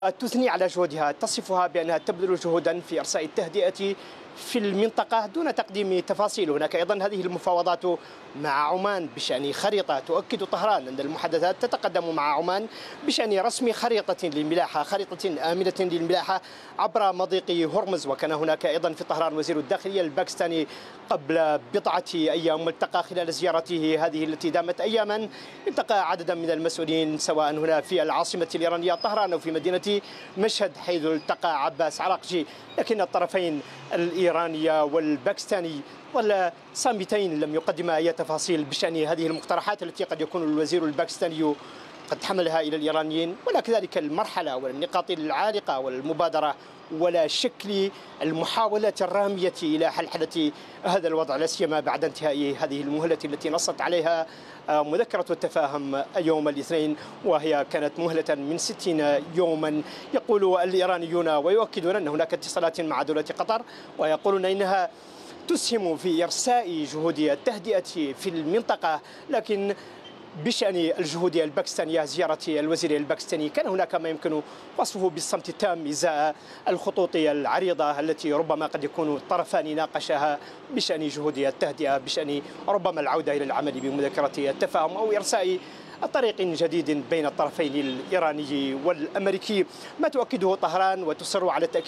تثني على جهودها، تصفها بأنها تبذل جهودا في إرساء التهدئة في المنطقة دون تقديم تفاصيل. هناك أيضا هذه المفاوضات مع عمان بشأن خريطة، تؤكد طهران أن المحادثات تتقدم مع عمان بشأن رسم خريطة للملاحة، خريطة آمنة للملاحة عبر مضيق هرمز. وكان هناك أيضا في طهران وزير الداخلية الباكستاني قبل بضعة أيام، والتقى خلال زيارته هذه التي دامت أياما، التقى عددا من المسؤولين سواء هنا في العاصمة الإيرانية طهران أو في مدينة مشهد، حيث التقى عباس عراقجي. لكن الطرفين الإيراني والباكستاني ظل صامتين، لم يقدما أي تفاصيل بشأن هذه المقترحات التي قد يكون الوزير الباكستاني قد حملها إلى الإيرانيين، ولا كذلك المرحلة والنقاط العالقة والمبادرة ولا شكل المحاولات الرامية إلى حلحلة هذا الوضع، لا سيما بعد انتهاء هذه المهلة التي نصت عليها مذكرة التفاهم يوم الاثنين، وهي كانت مهلة من 60 يوما. يقول الإيرانيون ويؤكدون أن هناك اتصالات مع دولة قطر، ويقولون إنها تسهم في إرساء جهود التهدئة في المنطقة. لكن بشأن الجهود الباكستانية، زيارة الوزير الباكستاني كان هناك ما يمكن وصفه بالصمت التام إزاء الخطوط العريضة التي ربما قد يكون الطرفان ناقشاها بشأن جهود التهدئة، بشأن ربما العودة إلى العمل بمذكرة التفاهم أو إرساء طريق جديد بين الطرفين الإيراني والأمريكي. ما تؤكده طهران وتصر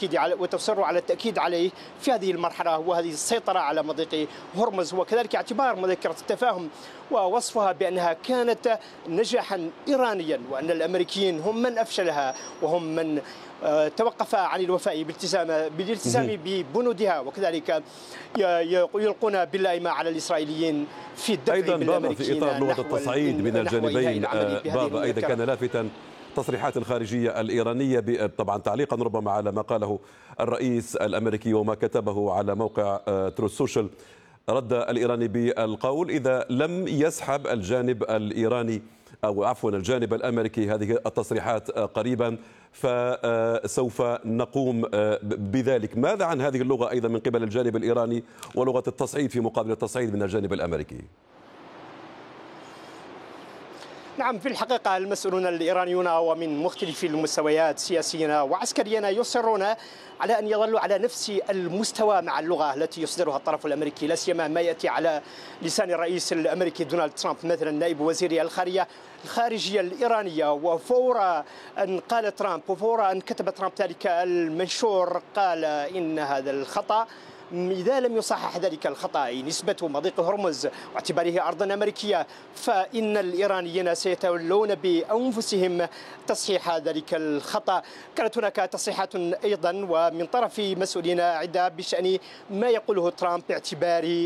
على التأكيد عليه في هذه المرحلة وهذه السيطرة على مضيق هرمز، وكذلك اعتبار مذكرة التفاهم ووصفها بأنها كانت نجاحا إيرانيا، وأن الأمريكيين هم من أفشلها وهم من توقف عن الوفاء بالالتزام ببنودها، وكذلك يلقون باللائمة على الإسرائيليين في الدفع أيضا بالأمريكيين في إطار لغة التصعيد من الجانبين. بابا أيضا كان لافتا تصريحات الخارجية الإيرانية طبعا تعليقا ربما على ما قاله الرئيس الأمريكي وما كتبه على موقع تروث سوشيال. رد الإيراني بالقول: إذا لم يسحب الجانب الإيراني أو عفوا الجانب الأمريكي هذه التصريحات قريبا فسوف نقوم بذلك. ماذا عن هذه اللغة أيضا من قبل الجانب الإيراني ولغة التصعيد في مقابل التصعيد من الجانب الأمريكي؟ نعم، في الحقيقة المسؤولون الإيرانيون ومن مختلف المستويات سياسيين وعسكريين يصرون على أن يظلوا على نفس المستوى مع اللغة التي يصدرها الطرف الأمريكي، لا سيما ما يأتي على لسان الرئيس الأمريكي دونالد ترامب، مثلا نائب وزير الخارجية الإيرانية. وفور أن قال ترامب وفور أن كتب ترامب ذلك المنشور قال إن هذا الخطأ إذا لم يصحح ذلك الخطأ نسبة مضيق هرمز واعتباره أرضا أمريكية، فإن الإيرانيين سيتولون بأنفسهم تصحيح ذلك الخطأ. كانت هناك تصريحات أيضا ومن طرف مسؤولين عدة بشأن ما يقوله ترامب باعتبار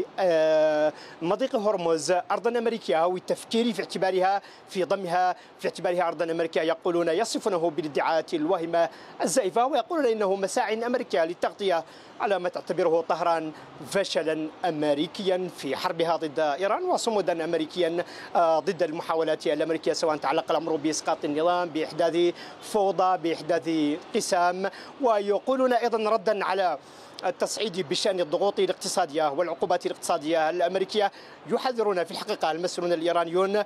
مضيق هرمز أرضا أمريكية أو التفكير في اعتبارها في ضمها في اعتبارها أرضا أمريكية. يقولون يصفونه بالادعاءات الواهمة الزائفة، ويقولون إنه مساع أمريكية للتغطية على ما تعتبره طهران فشلا أمريكيا في حربها ضد إيران وصمودا أمريكيا ضد المحاولات الأمريكية، سواء تعلق الأمر بإسقاط النظام، بإحداث فوضى، بإحداث قسام. ويقولون أيضا ردا على التصعيد بشأن الضغوط الاقتصادية والعقوبات الاقتصادية الأمركية، يحذرون في الحقيقة المسؤولون الإيرانيون،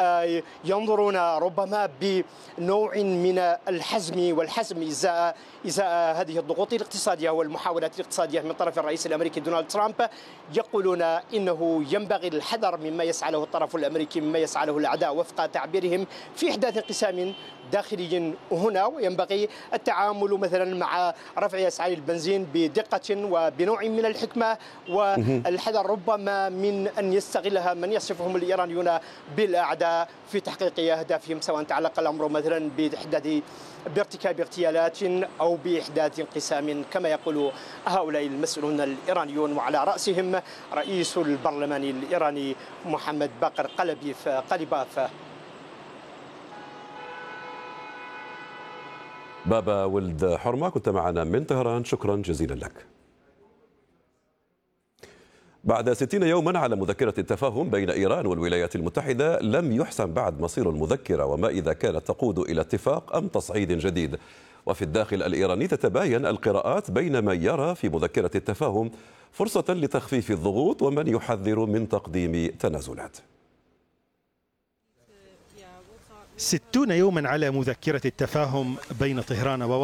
ينظرون ربما بنوع من الحزم والحزم إزاء هذه الضغوط الاقتصادية والمحاولات الاقتصادية من طرف الرئيس الأمريكي دونالد ترامب. يقولون إنه ينبغي الحذر مما يسعى له الطرف الأمريكي، مما يسعى له الأعداء وفق تعبيرهم في إحداث انقسام داخلي هنا، وينبغي التعامل مثلا مع رفع أسعار البنزين بدقة وبنوع من الحكمة والحذر ربما من أن يستغلها من يصفهم الإيرانيون بالأعداء في تحقيق أهدافهم، سواء تعلق الأمر مثلا بارتكاب اغتيالات أو بإحداث انقسام كما يقول هؤلاء المسؤولون الإيرانيون، وعلى رأسهم رئيس البرلمان الإيراني محمد باقر قليباف. بابا ولد حرمة، كنت معنا من طهران، شكرا جزيلا لك. بعد 60 يوما على مذكرة التفاهم بين إيران والولايات المتحدة، لم يحسم بعد مصير المذكرة وما إذا كانت تقود إلى اتفاق أم تصعيد جديد. وفي الداخل الإيراني تتباين القراءات بين من يرى في مذكرة التفاهم فرصة لتخفيف الضغوط ومن يحذر من تقديم تنازلات. 60 يوما على مذكرة التفاهم بين طهران